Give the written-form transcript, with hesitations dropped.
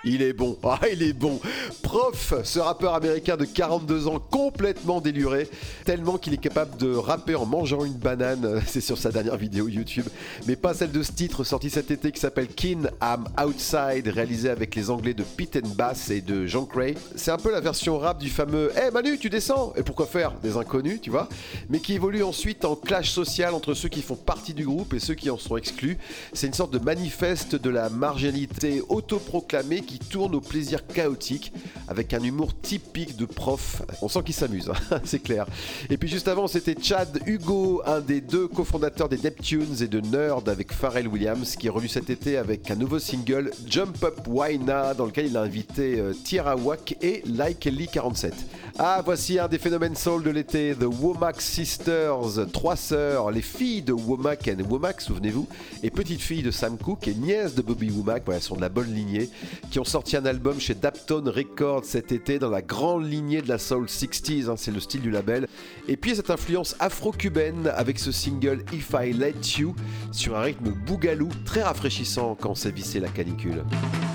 Il est bon, il est bon. Prof, ce rappeur américain de 42 ans complètement déluré, tellement qu'il est capable de rapper en mangeant une banane, c'est sur sa dernière vidéo YouTube, mais pas celle de ce titre sorti cet été qui s'appelle Keen I'm Outside, réalisé avec les anglais de Pete and Bass et de Jean Cray. C'est un peu la version rap du fameux « Hey Manu, tu descends ?» Et pourquoi faire des inconnus, tu vois, mais qui évolue ensuite en clash social entre ceux qui font partie du groupe et ceux qui en sont exclus. C'est une sorte de manifeste de la marginalité autoproclamée qui tourne au plaisir chaotique avec un humour typique de prof. On sent qu'il s'amuse, hein, c'est clair. Et puis juste avant, c'était Chad Hugo, un des deux cofondateurs des Neptunes et de Nerd avec Pharrell Williams, qui est revenu cet été avec un nouveau single Jump Up Whyna, dans lequel il a invité Tierra Whack et Like Ellie 47. Ah, voici un des phénomènes soul de l'été, The Womack Sisters, 3 sœurs, les filles de Womack and Womack, souvenez-vous, et petite fille de Sam Cooke et nièce de Bobby Womack, voilà, elles sont de la bonne lignée, qui ont sorti un album chez Daptone Records cet été dans la grande lignée de la soul 60s, hein, c'est le style du label. Et puis cette influence afro-cubaine avec ce single If I Let You sur un rythme bougalou très rafraîchissant quand s'est vissé la canicule.